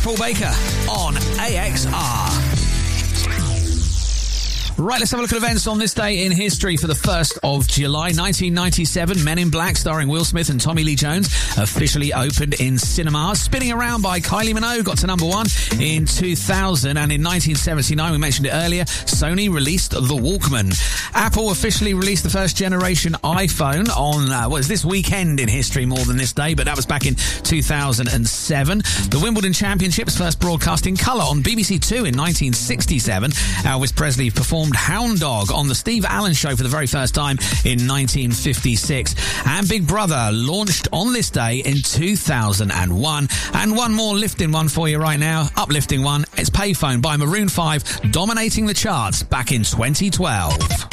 Paul Baker on AXR. Right, let's have a look at events on this day in history. For the 1st of July, 1997, Men in Black, starring Will Smith and Tommy Lee Jones, officially opened in cinemas. Spinning Around by Kylie Minogue got to number 1 in 2000. And in 1979, we mentioned it earlier, Sony released the Walkman. Apple officially released the first generation iPhone on, this weekend in history more than this day, but that was back in 2007. The Wimbledon Championships first broadcast in colour on BBC Two in 1967. Elvis Presley performed Hound Dog on the Steve Allen Show for the very first time in 1956. And Big Brother launched on this day in 2001. And one more lifting one for you right now, uplifting one. It's Payphone by Maroon 5, dominating the charts back in 2012.